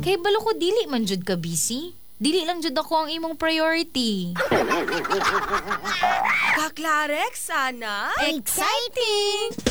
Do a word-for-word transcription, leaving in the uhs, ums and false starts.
Kay balo ko dili man jud ka busy. Dili lang jud ako ang imong priority. Kaklarek, sana? Exciting!